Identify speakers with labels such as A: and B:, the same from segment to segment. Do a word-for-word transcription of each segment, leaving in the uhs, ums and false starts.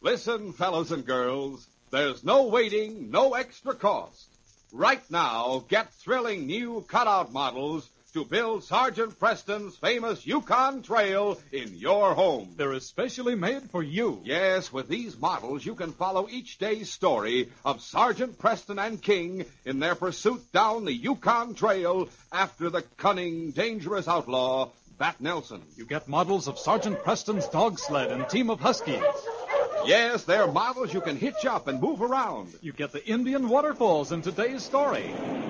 A: Listen, fellows and girls, there's no waiting, no extra cost. Right now, get thrilling new cutout models to build Sergeant Preston's famous Yukon Trail in your home.
B: They're especially made for you.
A: Yes, with these models, you can follow each day's story of Sergeant Preston and King in their pursuit down the Yukon Trail after the cunning, dangerous outlaw, Bat Nelson.
B: You get models of Sergeant Preston's dog sled and team of huskies.
A: Yes, they're models you can hitch up and move around.
B: You get the Indian waterfalls in today's story.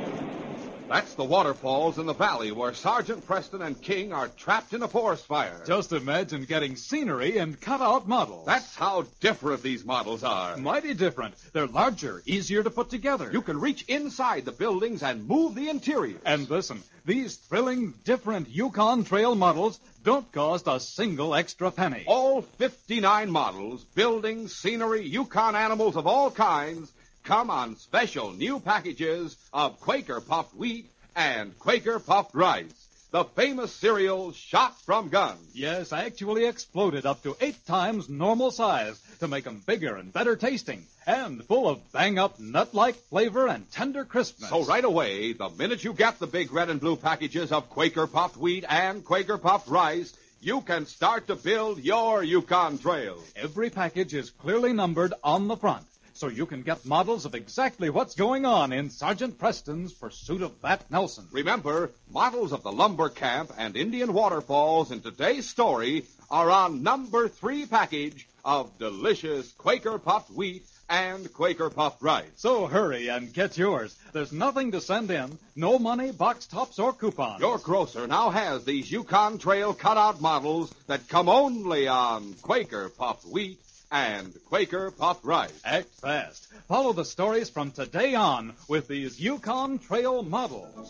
A: That's the waterfalls in the valley where Sergeant Preston and King are trapped in a forest fire.
B: Just imagine getting scenery and cut-out models.
A: That's how different these models are.
B: Mighty different. They're larger, easier to put together.
A: You can reach inside the buildings and move the interior.
B: And listen, these thrilling, different Yukon Trail models don't cost a single extra penny.
A: All fifty-nine models, buildings, scenery, Yukon animals of all kinds, come on special new packages of Quaker puffed wheat and Quaker puffed rice, the famous cereals shot from guns.
B: Yes, actually exploded up to eight times normal size to make them bigger and better tasting, and full of bang-up nut-like flavor and tender crispness.
A: So right away, the minute you get the big red and blue packages of Quaker puffed wheat and Quaker puffed rice, you can start to build your Yukon Trail.
B: Every package is clearly numbered on the front, so you can get models of exactly what's going on in Sergeant Preston's pursuit of Bat Nelson.
A: Remember, models of the lumber camp and Indian waterfalls in today's story are on number three package of delicious Quaker puffed wheat and Quaker puffed rice.
B: So hurry and get yours. There's nothing to send in, no money, box tops, or coupons.
A: Your grocer now has these Yukon Trail cutout models that come only on Quaker puffed wheat and Quaker puffed rice.
B: Act fast. Follow the stories from today on with these Yukon Trail models.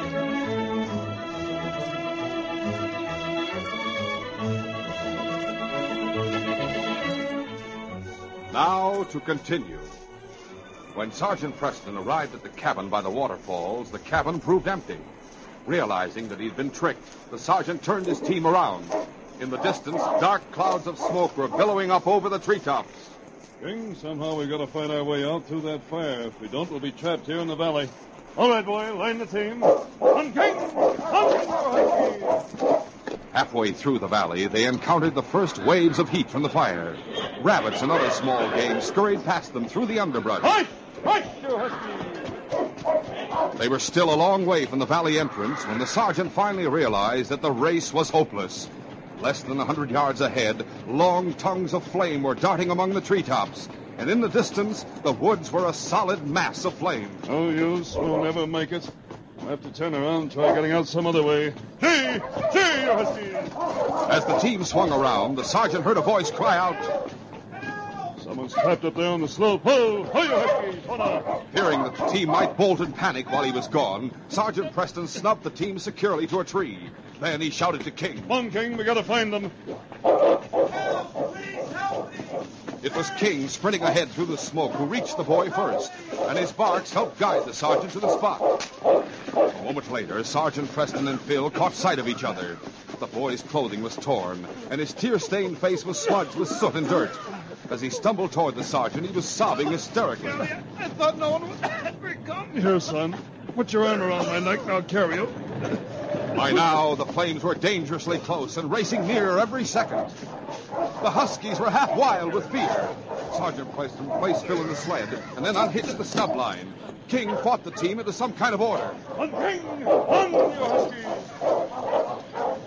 A: Now to continue. When Sergeant Preston arrived at the cabin by the waterfalls, the cabin proved empty. Realizing that he'd been tricked, the sergeant turned his team around. In the distance, dark clouds of smoke were billowing up over the treetops.
C: King, somehow we've got to fight our way out through that fire. If we don't, we'll be trapped here in the valley. All right, boy, line the team. On, King! On!
A: Halfway through the valley, they encountered the first waves of heat from the fire. Rabbits and other small game scurried past them through the underbrush.
C: Hush! Hush, you husky!
A: They were still a long way from the valley entrance when the sergeant finally realized that the race was hopeless. Less than a hundred yards ahead, long tongues of flame were darting among the treetops, and in the distance, the woods were a solid mass of flame.
C: Oh, you will never make it. I'll have to turn around and try getting out some other way. Hey! Hey, you husky!
A: As the team swung around, the sergeant heard a voice cry out.
C: Someone's trapped up there on the slope. Oh, ho, you huskies! Hold on!
A: Fearing that the team might bolt in panic while he was gone, Sergeant Preston snubbed the team securely to a tree. Then he shouted to King.
C: Come on, King, we gotta find them.
A: It was King sprinting ahead through the smoke who reached the boy first, and his barks helped guide the sergeant to the spot. A moment later, Sergeant Preston and Phil caught sight of each other. The boy's clothing was torn, and his tear-stained face was smudged with soot and dirt. As he stumbled toward the sergeant, he was sobbing hysterically.
D: I thought no one would ever come.
C: Here, son. Put your arm around my neck and I'll carry you.
A: By now, the flames were dangerously close and racing nearer every second. The huskies were half wild with fear. Sergeant Preston placed Phil in the sled and then unhitched the snub line. King fought the team into some kind of order.
C: On, King! On, you huskies!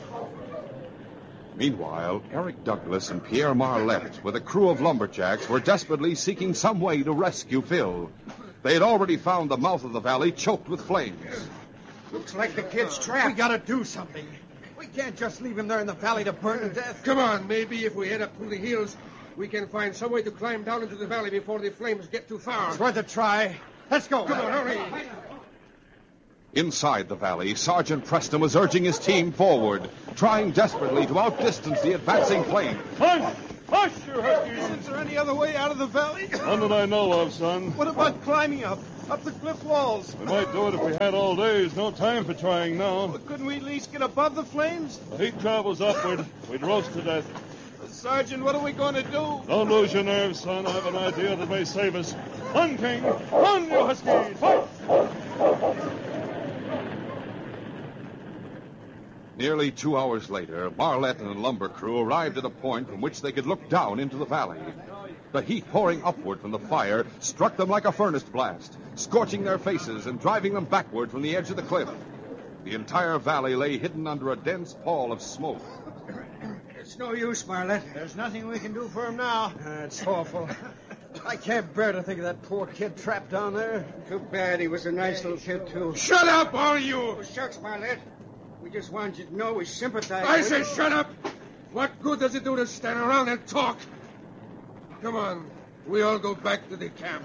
A: Meanwhile, Eric Douglas and Pierre Marlette, with a crew of lumberjacks, were desperately seeking some way to rescue Phil. They had already found the mouth of the valley choked with flames.
D: Looks like the kid's trapped.
E: We gotta do something. We can't just leave him there in the valley to burn to death.
D: Come on, maybe if we head up through the hills, we can find some way to climb down into the valley before the flames get too far.
E: It's worth a try. Let's go.
D: Come on, hurry.
A: Inside the valley, Sergeant Preston was urging his team forward, trying desperately to outdistance the advancing flames.
C: Hush! Hush, you huskies!
E: Is there any other way out of the valley?
C: None that I know of, son.
E: What about climbing up? Up the cliff walls?
C: We might do it if we had all day. There's no time for trying now.
E: But couldn't we at least get above the flames?
C: The heat travels upward. We'd roast to death.
E: The
F: Sergeant, what are we going to do?
C: Don't lose your nerve, son. I have an idea that may save us. Run, King! Run, you huskies! Fight!
A: Nearly two hours later, Marlette and the lumber crew arrived at a point from which they could look down into the valley. The heat pouring upward from the fire struck them like a furnace blast, scorching their faces and driving them backward from the edge of the cliff. The entire valley lay hidden under a dense pall of smoke.
E: It's no use, Marlette.
F: There's nothing we can do for him now.
E: That's awful. I can't bear to think of that poor kid trapped down there.
D: Too bad he was a nice little kid, too.
G: Shut up, all you!
D: Oh, shucks, Marlette. We just wanted you to know we sympathize
G: I
D: with
G: say
D: you.
G: shut up! What good does it do to stand around and talk? Come on, we all go back to the camp.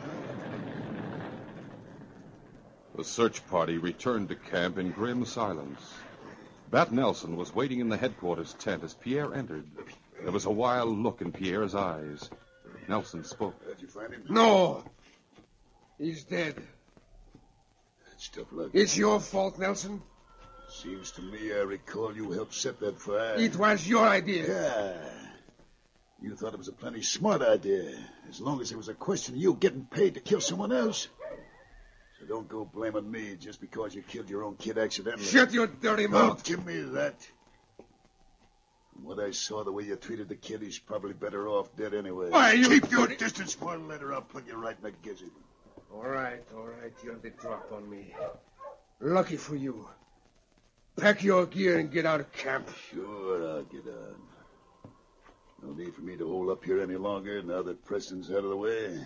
A: The search party returned to camp in grim silence. Bat Nelson was waiting in the headquarters tent as Pierre entered. There was a wild look in Pierre's eyes. Nelson spoke.
H: Did you find him?
G: No. He's dead.
H: That's tough luck.
G: It's your fault, Nelson.
H: Seems to me I recall you helped set that fire.
G: It was your idea.
H: Yeah. You thought it was a plenty smart idea, as long as it was a question of you getting paid to kill someone else. So don't go blaming me just because you killed your own kid accidentally.
G: Shut your dirty mouth.
H: Don't give me that. From what I saw, the way you treated the kid, he's probably better off dead anyway.
G: Why, you...
H: Keep your distance, Marlette, or I'll plug you right in the gizzard.
D: All right, all right. You're the drop on me. Lucky for you.
G: Pack your gear and get out of camp.
H: Sure, I'll get on. No need for me to hold up here any longer now that Preston's out of the way.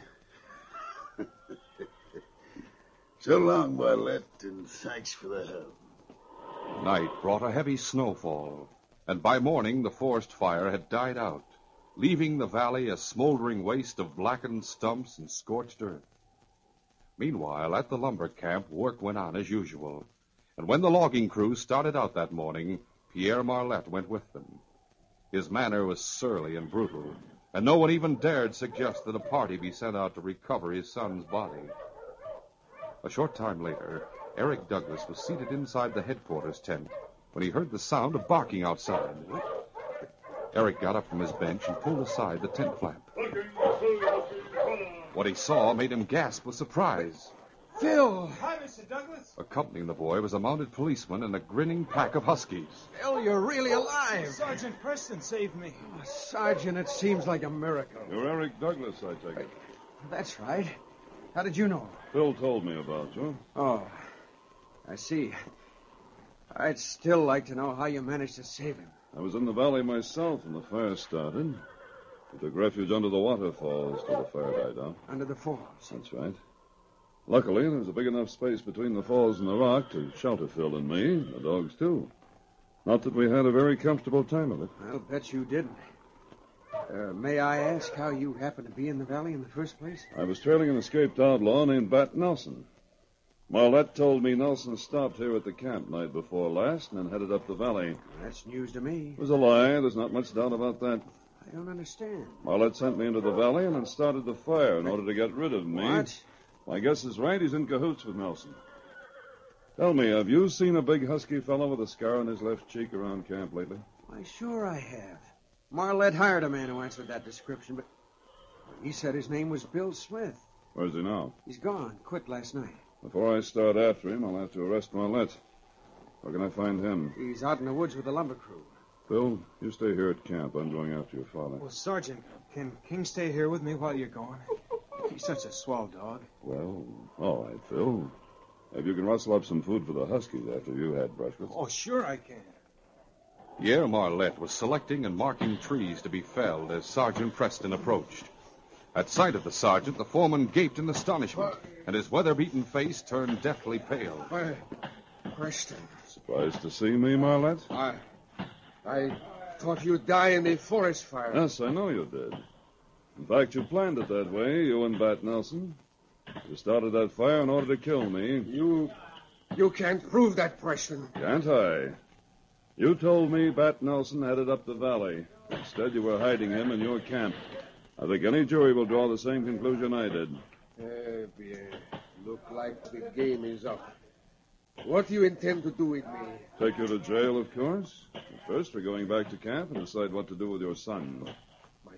H: So long, Marlette, and thanks for the help.
A: Night brought a heavy snowfall, and by morning the forest fire had died out, leaving the valley a smoldering waste of blackened stumps and scorched earth. Meanwhile, at the lumber camp, work went on as usual, and when the logging crew started out that morning, Pierre Marlette went with them. His manner was surly and brutal, and no one even dared suggest that a party be sent out to recover his son's body. A short time later, Eric Douglas was seated inside the headquarters tent when he heard the sound of barking outside. Eric got up from his bench and pulled aside the tent flap. What he saw made him gasp with surprise.
E: Phil!
F: Hi, Mister Douglas.
A: Accompanying the boy was a mounted policeman and a grinning pack of huskies.
E: Phil, you're really alive.
F: Sergeant Preston saved me.
E: Oh, Sergeant, it seems like a miracle.
C: You're Eric Douglas, I take it.
E: That's right. How did you know?
C: Phil told me about you.
E: Oh, I see. I'd still like to know how you managed to save him.
C: I was in the valley myself when the fire started. We took refuge under the waterfalls till the fire died out.
E: Under the falls?
C: That's right. Luckily, there was a big enough space between the falls and the rock to shelter Phil and me, and the dogs, too. Not that we had a very comfortable time of it.
E: I'll bet you didn't. Uh, may I ask how you happened to be in the valley in the first place?
C: I was trailing an escaped outlaw named Bat Nelson. Marlette told me Nelson stopped here at the camp night before last and then headed up the valley.
E: That's news to me.
C: It was a lie. There's not much doubt about that.
E: I don't understand.
C: Marlette sent me into the valley and then started the fire in order to get rid of me.
E: What?
C: My guess is right. He's in cahoots with Nelson. Tell me, have you seen a big husky fellow with a scar on his left cheek around camp lately?
E: Why, sure I have. Marlette hired a man who answered that description, but he said his name was Bill Smith.
C: Where's he now?
E: He's gone. Quit last night.
C: Before I start after him, I'll have to arrest Marlette. Where can I find him?
E: He's out in the woods with the lumber crew.
C: Bill, you stay here at camp. I'm going after your father.
F: Well, Sergeant, can King stay here with me while you're gone? He's such a swell dog.
C: Well, all right, Phil. If you can rustle up some food for the huskies after you had breakfast.
F: Oh, sure I can.
A: Pierre Marlette was selecting and marking trees to be felled as Sergeant Preston approached. At sight of the sergeant, the foreman gaped in astonishment, and his weather-beaten face turned deathly pale.
G: Why, Preston.
C: Surprised to see me, Marlette?
G: I... I thought you'd die in the forest fire.
C: Yes, I know you did. In fact, you planned it that way, you and Bat Nelson. You started that fire in order to kill me.
G: You... you can't prove that, Preston.
C: Can't I? You told me Bat Nelson headed up the valley. Instead, you were hiding him in your camp. I think any jury will draw the same conclusion I did.
G: Eh, Pierre, look like the game is up. What do you intend to do with me?
C: Take you to jail, of course. But first, we're going back to camp and decide what to do with your son.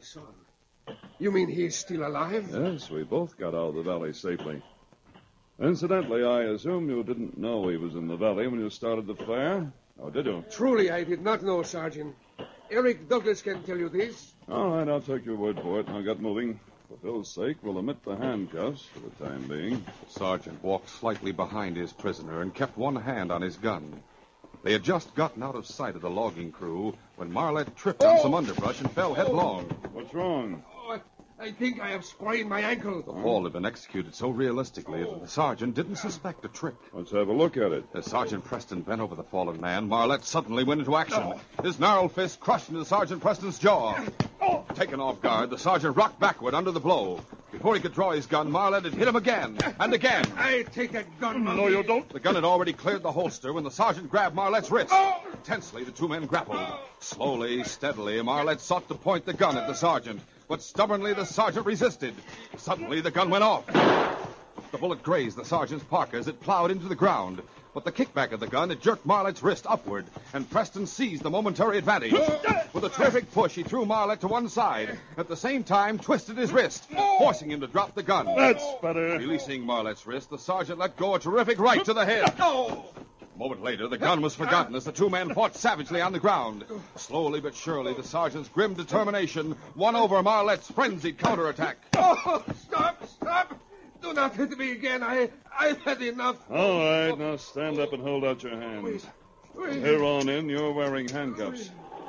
D: saw him. You mean he's still alive?
C: Yes, we both got out of the valley safely. Incidentally, I assume you didn't know he was in the valley when you started the fire? Or did you?
D: Truly, I did not know, Sergeant. Eric Douglas can tell you this.
C: All right, I'll take your word for it. Now get moving. For Phil's sake, we'll omit the handcuffs for the time being.
A: The sergeant walked slightly behind his prisoner and kept one hand on his gun. They had just gotten out of sight of the logging crew when Marlette tripped on some underbrush and fell headlong.
C: What's wrong?
D: Oh, I, I think I have sprained my ankle.
A: The fall had been executed so realistically that the sergeant didn't suspect a trick.
C: Let's have a look at it.
A: As Sergeant Preston bent over the fallen man, Marlette suddenly went into action. His gnarled fist crushed into Sergeant Preston's jaw. Taken off guard, the sergeant rocked backward under the blow. Before he could draw his gun, Marlette had hit him again and again.
D: I take that gun.
C: No, you don't.
A: The gun had already cleared the holster when the sergeant grabbed Marlette's wrist.
D: Oh!
A: Tensely, the two men grappled. Slowly, steadily, Marlette sought to point the gun at the sergeant, but stubbornly the sergeant resisted. Suddenly, the gun went off. The bullet grazed the sergeant's parka as it plowed into the ground. But the kickback of the gun had jerked Marlette's wrist upward, and Preston seized the momentary advantage. With a terrific push, he threw Marlette to one side. At the same time, twisted his wrist, forcing him to drop the gun.
C: That's better.
A: Releasing Marlette's wrist, the sergeant let go a terrific right to the head. A moment later, the gun was forgotten as the two men fought savagely on the ground. Slowly but surely, the sergeant's grim determination won over Marlette's frenzied counterattack.
D: Oh, stop, stop. Do not hit me again. I, I've had enough.
C: All right, now stand up and hold out your hands.
D: Wait, wait.
C: From here on in, you're wearing handcuffs.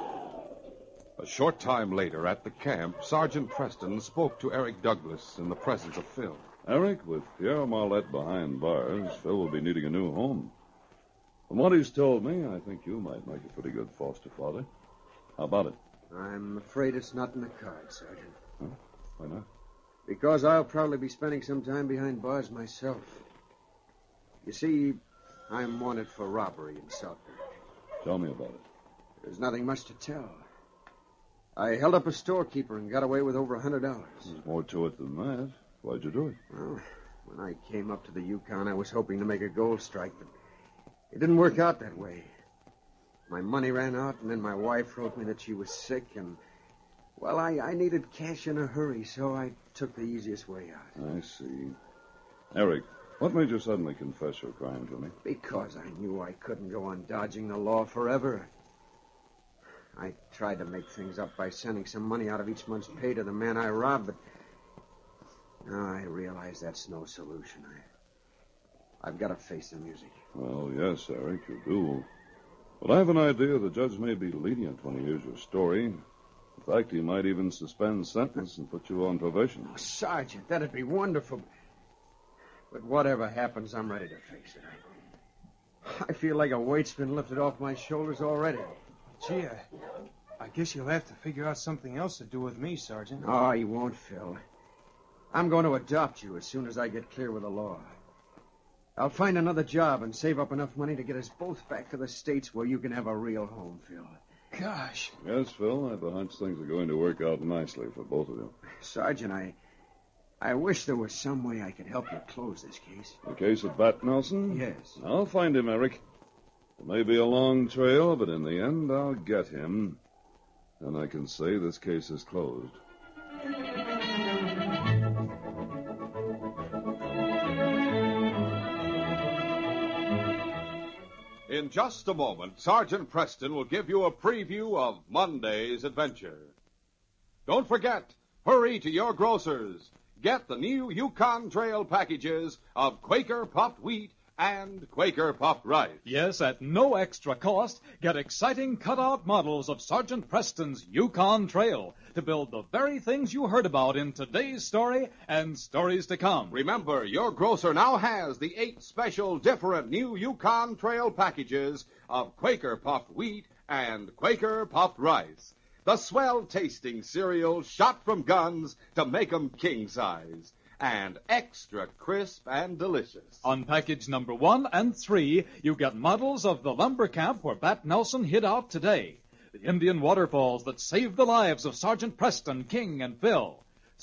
A: A short time later, at the camp, Sergeant Preston spoke to Eric Douglas in the presence of Phil.
C: Eric, with Pierre Marlette behind bars, Phil will be needing a new home. From what he's told me, I think you might make a pretty good foster father. How about it?
E: I'm afraid it's not in the cards, Sergeant.
C: Huh? Why not?
E: Because I'll probably be spending some time behind bars myself. You see, I'm wanted for robbery in Southbridge.
C: Tell me about it.
E: There's nothing much to tell. I held up a storekeeper and got away with over a hundred dollars.
C: There's more to it than that. Why'd you do it?
E: Well, when I came up to the Yukon, I was hoping to make a gold strike, but it didn't work out that way. My money ran out, and then my wife wrote me that she was sick, and, well, I, I needed cash in a hurry, so I took the easiest way out.
C: I see. Eric, what made you suddenly confess your crime to me?
E: Because I knew I couldn't go on dodging the law forever. I tried to make things up by sending some money out of each month's pay to the man I robbed, but now I realize that's no solution. I, I've got to face the music.
C: Well, yes, Eric, you do. But I have an idea the judge may be lenient when he hears your story. In fact, he might even suspend sentence and put you on probation.
E: Oh, Sergeant, that'd be wonderful. But whatever happens, I'm ready to face it. I, I feel like a weight's been lifted off my shoulders already.
F: Gee, I, I guess you'll have to figure out something else to do with me, Sergeant.
E: Oh, you won't, Phil. I'm going to adopt you as soon as I get clear with the law. I'll find another job and save up enough money to get us both back to the States where you can have a real home, Phil.
F: Gosh.
C: Yes, Phil, I have a hunch things are going to work out nicely for both of you.
E: Sergeant, I... I wish there was some way I could help you close this case.
C: The case of Bat Nelson?
E: Yes.
C: I'll find him, Eric. It may be a long trail, but in the end, I'll get him. And I can say this case is closed.
A: In just a moment, Sergeant Preston will give you a preview of Monday's adventure. Don't forget, hurry to your grocers. Get the new Yukon Trail packages of Quaker puffed wheat and Quaker puffed rice.
B: Yes, at no extra cost, get exciting cutout models of Sergeant Preston's Yukon Trail to build the very things you heard about in today's story and stories to come.
A: Remember, your grocer now has the eight special different new Yukon Trail packages of Quaker puffed wheat and Quaker puffed rice. The swell-tasting cereal shot from guns to make 'em king-size. And extra crisp and delicious.
B: On package number one and three, you get models of the lumber camp where Bat Nelson hid out today. The Indian waterfalls that saved the lives of Sergeant Preston, King, and Phil.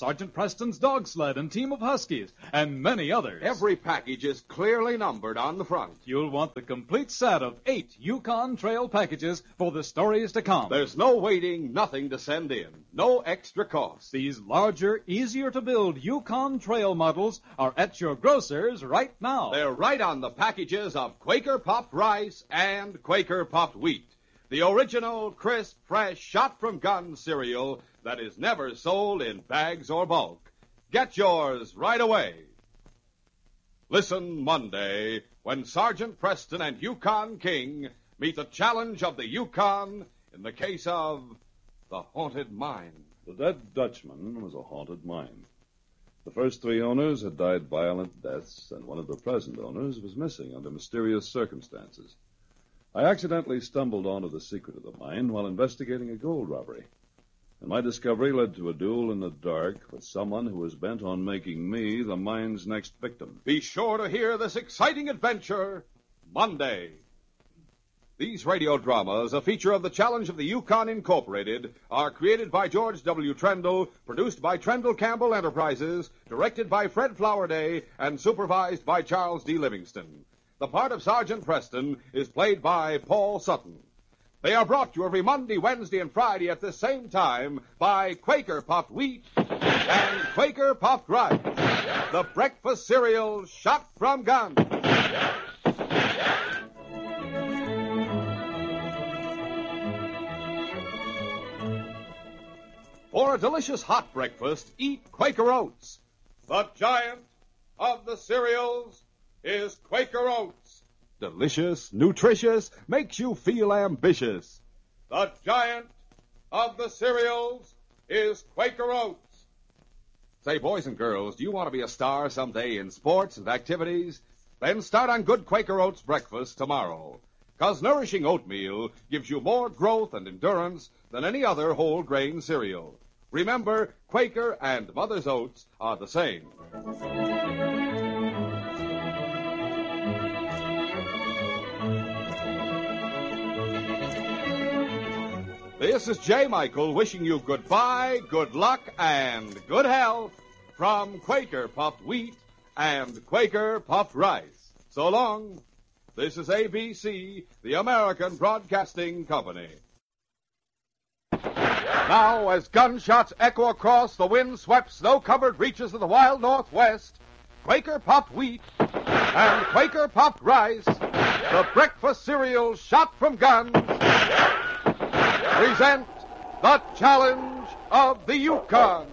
B: Sergeant Preston's dog sled and team of huskies, and many others.
A: Every package is clearly numbered on the front.
B: You'll want the complete set of eight Yukon Trail packages for the stories to come.
A: There's no waiting, nothing to send in. No extra cost.
B: These larger, easier-to-build Yukon Trail models are at your grocer's right now.
A: They're right on the packages of Quaker Puffed Rice and Quaker Puffed Wheat. The original, crisp, fresh, shot-from-gun cereal that is never sold in bags or bulk. Get yours right away. Listen Monday when Sergeant Preston and Yukon King meet the challenge of the Yukon in the case of the haunted mine.
C: The Dead Dutchman was a haunted mine. The first three owners had died violent deaths, and one of the present owners was missing under mysterious circumstances. I accidentally stumbled onto the secret of the mine while investigating a gold robbery, and my discovery led to a duel in the dark with someone who was bent on making me the mine's next victim.
A: Be sure to hear this exciting adventure Monday. These radio dramas, a feature of the Challenge of the Yukon Incorporated, are created by George W. Trendle, produced by Trendle Campbell Enterprises, directed by Fred Flowerday, and supervised by Charles D. Livingston. The part of Sergeant Preston is played by Paul Sutton. They are brought to you every Monday, Wednesday, and Friday at the same time by Quaker Puffed Wheat and Quaker Puffed Rice, the breakfast cereal shot from guns. For a delicious hot breakfast, eat Quaker Oats. The giant of the cereals is Quaker Oats. Delicious, nutritious, makes you feel ambitious. The giant of the cereals is Quaker Oats. Say, boys and girls, do you want to be a star someday in sports and activities? Then start on good Quaker Oats breakfast tomorrow. 'Cause nourishing oatmeal gives you more growth and endurance than any other whole grain cereal. Remember, Quaker and Mother's Oats are the same. This is J. Michael wishing you goodbye, good luck, and good health from Quaker Puffed Wheat and Quaker Puffed Rice. So long. This is A B C, the American Broadcasting Company. Now, as gunshots echo across the wind-swept, snow-covered reaches of the wild Northwest, Quaker Puffed Wheat and Quaker Puffed Rice, the breakfast cereal shot from guns, present the challenge of the Yukon.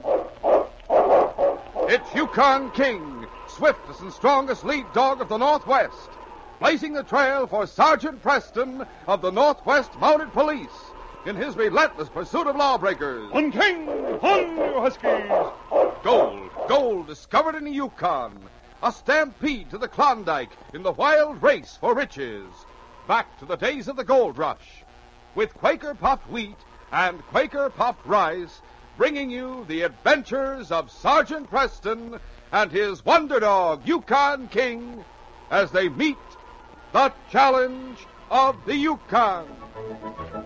A: It's Yukon King, swiftest and strongest lead dog of the Northwest, blazing the trail for Sergeant Preston of the Northwest Mounted Police in his relentless pursuit of lawbreakers.
C: On King! On, you huskies!
A: Gold, gold discovered in the Yukon. A stampede to the Klondike in the wild race for riches. Back to the days of the gold rush. With Quaker Puffed Wheat and Quaker Puffed Rice, bringing you the adventures of Sergeant Preston and his wonder dog, Yukon King, as they meet the challenge of the Yukon.